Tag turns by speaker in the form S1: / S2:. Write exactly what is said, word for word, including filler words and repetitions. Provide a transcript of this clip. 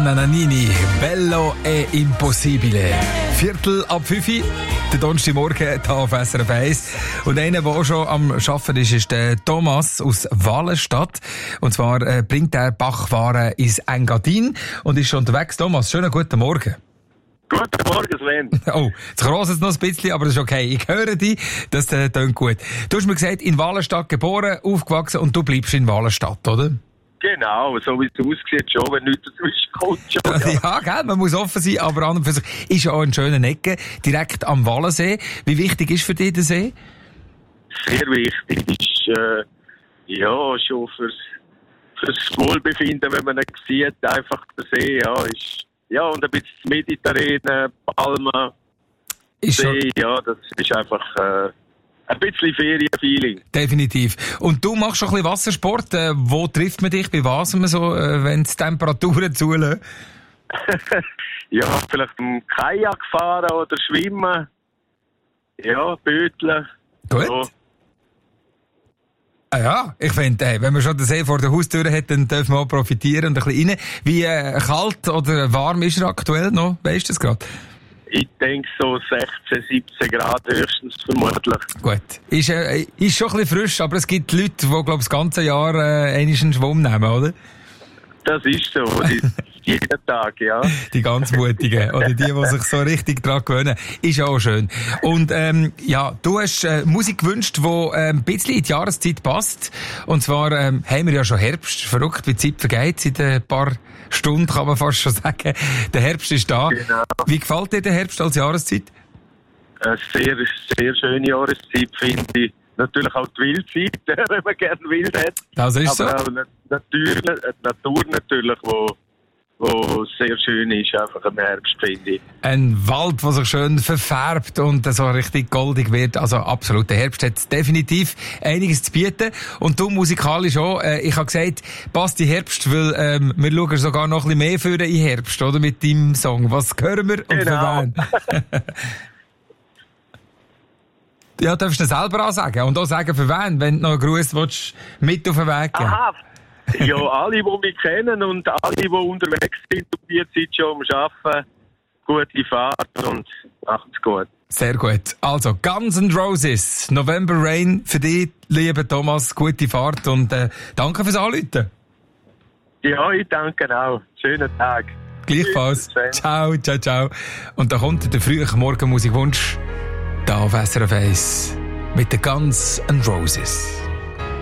S1: Giovanna Nannini, Bello e Impossibile. Viertel ab fünf, der Donnerstagmorgen hier auf S R F eins. Und einer, der auch schon am Arbeiten ist, ist der Thomas aus Wallenstadt. Und zwar äh, bringt er Bachwaren ins Engadin und ist schon unterwegs. Thomas, schönen guten Morgen.
S2: Guten Morgen, Sven.
S1: Oh, jetzt kross es noch ein bisschen, aber das ist okay. Ich höre dich, das äh, klingt gut. Du hast mir gesagt, in Wallenstadt geboren, aufgewachsen und du bleibst in Wallenstadt, oder?
S2: Genau, so wie es aussieht schon, wenn nichts dazwischen kommt schon.
S1: Ja, ja gell, man muss offen sein, aber an und für sich ist ja auch ein schöner Ecke, direkt am Wallensee. Wie wichtig ist für dich der See?
S2: Sehr wichtig ist, äh, ja, schon fürs, fürs Wohlbefinden, wenn man ihn sieht, einfach der See, ja, ist, ja, und ein bisschen Mediterranean, Palmen,
S1: Ist schon
S2: See, ja, das ist einfach, äh, ein bisschen Ferienfeeling.
S1: definitiv. Und du machst schon ein bisschen Wassersport. Äh, wo trifft man dich? Bei was man so, äh, wenn die Temperaturen zulassen?
S2: Ja, vielleicht im Kajak fahren oder schwimmen. Ja, Böteln.
S1: Gut.
S2: So.
S1: Ah ja, ich finde, hey, wenn man schon den See vor der Haustür hat, dann dürfen wir auch profitieren und ein bisschen rein. Wie äh, kalt oder warm ist er aktuell noch? Weißt du das gerade?
S2: Ich denke so sechzehn, siebzehn Grad höchstens vermutlich.
S1: Gut. Ist, äh, ist schon ein bisschen frisch, aber es gibt Leute, die, glaube ich, das ganze Jahr äh, einmal einen Schwamm nehmen, oder?
S2: Das ist so. Das ist jeden Tag, ja.
S1: Die ganz Mutigen. Oder die, die sich so richtig dran gewöhnen. Ist auch schön. Und, ähm, ja, du hast äh, Musik gewünscht, die äh, ein bisschen in die Jahreszeit passt. Und zwar ähm, haben wir ja schon Herbst. Verrückt, wie die Zeit vergeht. Seit ein paar Stunden kann man fast schon sagen. Der Herbst ist da.
S2: Genau.
S1: Wie gefällt dir der Herbst als Jahreszeit?
S2: Eine sehr, sehr schöne Jahreszeit, finde ich. Natürlich auch die Wildzeit, wenn man gerne wild hat.
S1: Das ist
S2: Aber
S1: so.
S2: auch na- Natur, die Natur natürlich, wo, wo sehr schön ist, einfach im Herbst, finde ich.
S1: Ein Wald, der sich schön verfärbt und so richtig goldig wird. Also absolut, der Herbst hat definitiv einiges zu bieten. Und du musikalisch auch. Äh, ich habe gesagt, passt die Herbst, weil ähm, wir schauen sogar noch ein bisschen mehr für den Herbst, oder? Mit deinem Song. Was hören wir und
S2: Genau.
S1: für wen? Ja, darfst du selber auch sagen. Und auch sagen, für wen, wenn du noch einen Gruß willst, mit auf den Weg geben.
S2: Aha! Ja, alle, die mich kennen und alle, die unterwegs sind und die Zeit schon am Arbeiten, gute Fahrt und macht's gut.
S1: Sehr gut. Also, Guns N' Roses, November Rain, für dich, lieber Thomas, gute Fahrt und äh, danke fürs Anrufen.
S2: Ja, ich danke auch. Schönen Tag.
S1: Gleichfalls.
S2: Tschüss.
S1: Ciao, ciao, ciao. Und da kommt der frühe Morgenmusikwunsch da auf S R F eins mit den Guns N' Roses.